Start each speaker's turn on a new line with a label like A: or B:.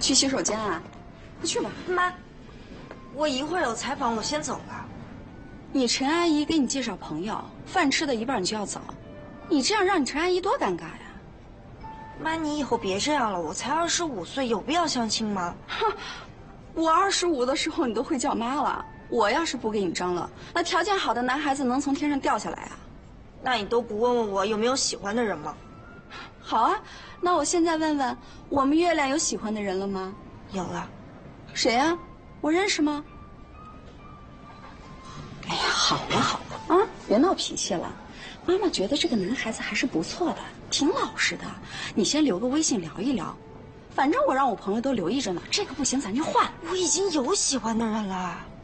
A: 去洗手间啊？快去吧。
B: 妈，我一会儿有采访，我先走了。
A: 你陈阿姨给你介绍朋友，饭吃到一半你就要走，你这样让你陈阿姨多尴尬呀！
B: 妈，你以后别这样了，我才25岁，有必要相亲吗？
A: 哼，我25的时候你都会叫妈了。我要是不给你张罗，那条件好的男孩子能从天上掉下来啊？
B: 那你都不问问我有没有喜欢的人吗？
A: 好啊，那我现在问问，我们月亮有喜欢的人了吗？
B: 有了。
A: 谁呀？我认识吗？哎呀，好了好了啊，别闹脾气了。妈妈觉得这个男孩子还是不错的，挺老实的。你先留个微信聊一聊，反正我让我朋友都留意着呢。这个不行，咱就换。
B: 我已经有喜欢的人了。